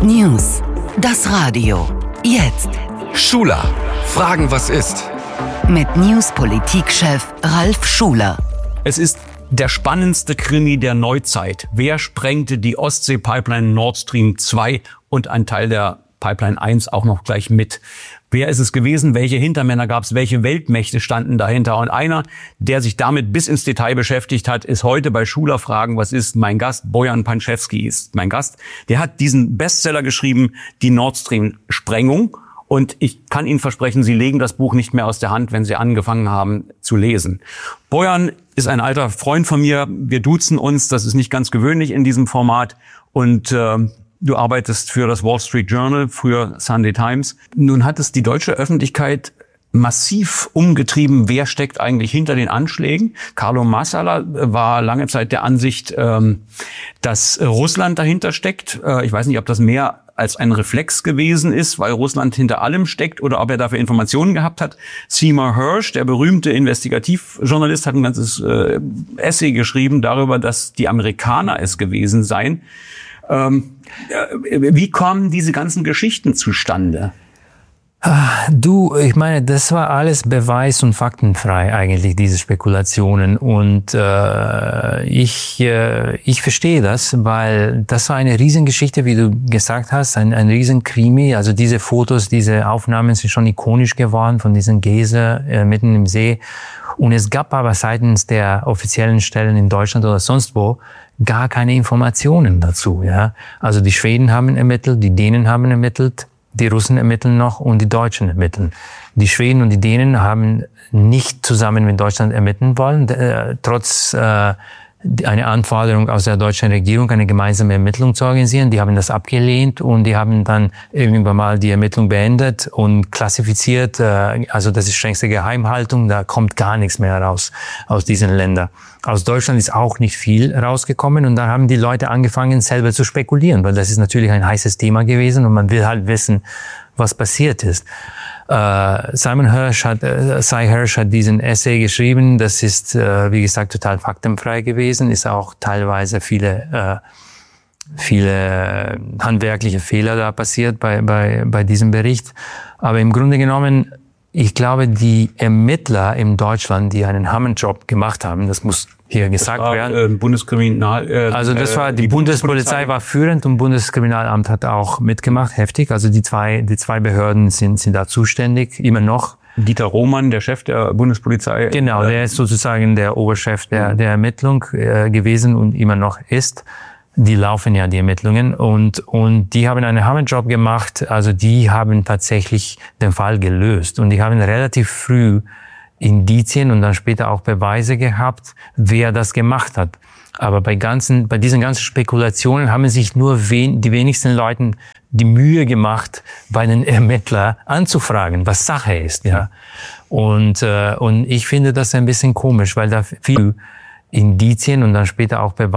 News. Das Radio. Jetzt. Schuler. Fragen, was ist? Mit News-Politikchef Ralf Schuler. Es ist der spannendste Krimi der Neuzeit. Wer sprengte die Ostsee-Pipeline Nord Stream 2 und ein Teil der Pipeline 1 auch noch gleich mit? Wer ist es gewesen? Welche Hintermänner gab es? Welche Weltmächte standen dahinter? Und einer, der sich damit bis ins Detail beschäftigt hat, ist heute bei Schuler Fragen, was ist? Mein Gast, Bojan Pančevský ist mein Gast. Der hat diesen Bestseller geschrieben, die Nord Stream-Sprengung. Und ich kann Ihnen versprechen, Sie legen das Buch nicht mehr aus der Hand, wenn Sie angefangen haben zu lesen. Bojan ist ein alter Freund von mir. Wir duzen uns. Das ist nicht ganz gewöhnlich in diesem Format. Und du arbeitest für das Wall Street Journal, früher Sunday Times. Nun hat es die deutsche Öffentlichkeit massiv umgetrieben, wer steckt eigentlich hinter den Anschlägen. Carlo Massala war lange Zeit der Ansicht, dass Russland dahinter steckt. Ich weiß nicht, ob das mehr als ein Reflex gewesen ist, weil Russland hinter allem steckt, oder ob er dafür Informationen gehabt hat. Seymour Hersh, der berühmte Investigativjournalist, hat ein ganzes Essay geschrieben darüber, dass die Amerikaner es gewesen seien. Wie kommen diese ganzen Geschichten zustande? Ich meine, das war alles beweis- und faktenfrei eigentlich, diese Spekulationen. Und ich verstehe das, weil das war eine Riesengeschichte, wie du gesagt hast, ein Riesenkrimi. Also diese Fotos, diese Aufnahmen sind schon ikonisch geworden von diesen Geyser mitten im See. Und es gab aber seitens der offiziellen Stellen in Deutschland oder sonst wo gar keine Informationen dazu. Ja, also die Schweden haben ermittelt, die Dänen haben ermittelt. Die Russen ermitteln noch und die Deutschen ermitteln. Die Schweden und die Dänen haben nicht zusammen mit Deutschland ermitteln wollen, trotz einer Anforderung aus der deutschen Regierung, eine gemeinsame Ermittlung zu organisieren. Die haben das abgelehnt und die haben dann irgendwann mal die Ermittlung beendet und klassifiziert. Also das ist strengste Geheimhaltung, da kommt gar nichts mehr raus aus diesen Ländern. Aus Deutschland ist auch nicht viel rausgekommen und dann haben die Leute angefangen, selber zu spekulieren, weil das ist natürlich ein heißes Thema gewesen und man will halt wissen, was passiert ist. Seymour Hersh hat diesen Essay geschrieben. Das ist, wie gesagt, total faktenfrei gewesen. Ist auch teilweise viele handwerkliche Fehler da passiert bei diesem Bericht. Aber im Grunde genommen, ich glaube, die Ermittler in Deutschland, die einen Hammerjob gemacht haben, das muss hier gesagt werden. Also das war die Bundespolizei war führend und Bundeskriminalamt hat auch mitgemacht, heftig. Also die zwei Behörden sind da zuständig, immer noch. Dieter Roman, der Chef der Bundespolizei. Genau, der ist sozusagen der Oberchef der Ermittlung gewesen und immer noch ist. Die laufen ja, die Ermittlungen, und die haben einen Hammerjob gemacht. Also die haben tatsächlich den Fall gelöst und die haben relativ früh Indizien und dann später auch Beweise gehabt, wer das gemacht hat. Aber bei diesen ganzen Spekulationen haben sich nur die wenigsten Leuten die Mühe gemacht, bei den Ermittlern anzufragen, was Sache ist, ja. Und ich finde das ein bisschen komisch, weil da viele Indizien und dann später auch Beweise